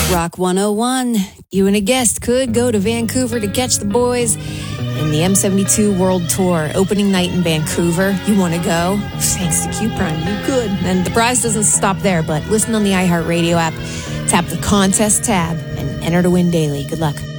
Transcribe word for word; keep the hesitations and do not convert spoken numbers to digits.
Rock one oh one. You and a guest could go to Vancouver to catch the boys in the M seventy-two World Tour. Opening night in Vancouver. You want to go? Thanks to Q Prime, you could. And the prize doesn't stop there, but listen on the iHeartRadio app. Tap the contest tab and enter to win daily. Good luck.